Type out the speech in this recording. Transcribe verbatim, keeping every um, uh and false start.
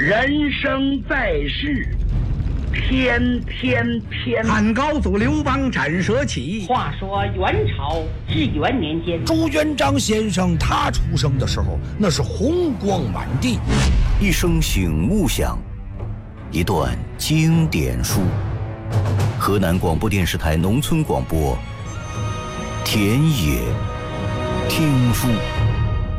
人生在世，天天天。 汉高祖刘邦斩蛇起。 话说元朝至元年间， 朱元璋先生他出生的时候，那是红光满地。 一声醒悟响，一段经典书。河南广播电视台农村广播，田野听书。